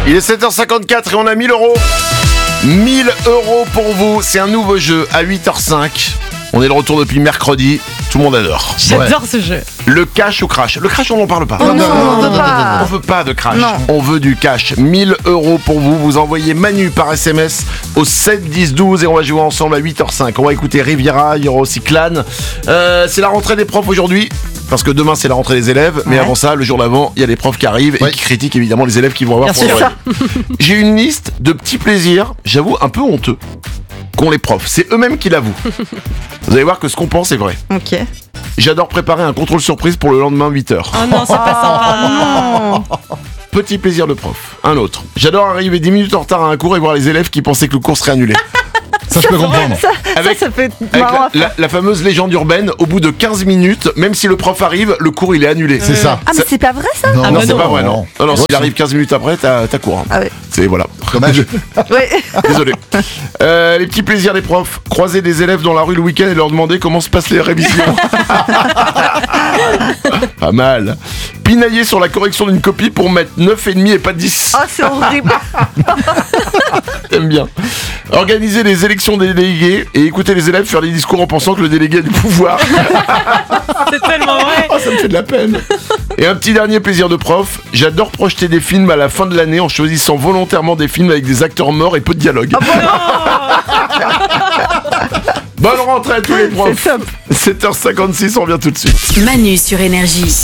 Il est 7h54 et on a 1000 euros. 1000 euros pour vous. C'est un nouveau jeu à 8h05. On est de retour depuis mercredi. Tout le monde adore. J'adore ce jeu. Le cash ou crash. Le crash, on n'en parle pas. Oh non, on veut On pas. veut pas de crash. Non. On veut du cash. 1000 euros pour vous. Vous envoyez Manu par SMS au 7 10 12 et on va jouer ensemble à 8h05. On va écouter Riviera. Il y aura aussi Clan. C'est la rentrée des profs aujourd'hui. Parce que demain c'est la rentrée des élèves, mais Ouais. avant ça, le jour d'avant, il y a les profs qui arrivent et qui critiquent évidemment les élèves qui vont avoir Bien pour sûr. l'oreille. J'ai une liste de petits plaisirs, j'avoue un peu honteux, qu'ont les profs. C'est eux-mêmes qui l'avouent. Vous allez voir que ce qu'on pense est vrai. Ok. J'adore préparer un contrôle surprise pour le lendemain 8h. Oh non, c'est pas sympa. Non. Petit plaisir de prof. Un autre. J'adore arriver 10 minutes en retard à un cours et voir les élèves qui pensaient que le cours serait annulé. Ça, je peux comprendre. Ça peut être Avec marrant à faire. la fameuse légende urbaine, au bout de 15 minutes, même si le prof arrive, le cours il est annulé. C'est ça. Ah, mais c'est pas vrai ça? Non, Ah, Non, bah c'est non. pas vrai, non. Non, s'il arrive 15 minutes après, t'as cours. Hein. Ah ouais. C'est, voilà. Dommage. Ouais. Désolé. Les petits plaisirs des profs. Croiser des élèves dans la rue le week-end et leur demander comment se passent les révisions. Pas mal. Pinailler sur la correction d'une copie pour mettre 9,5 et pas 10. Oh, c'est horrible. T'aimes bien. Organiser les élections des délégués et écouter les élèves faire des discours en pensant que le délégué a du pouvoir. C'est tellement vrai. Oh, ça me fait de la peine. Et un petit dernier plaisir de prof. J'adore projeter des films à la fin de l'année en choisissant volontairement des films avec des acteurs morts et peu de dialogue. Bonne rentrée à tous les profs. C'est top. 7h56, on revient tout de suite. Manu sur Énergie.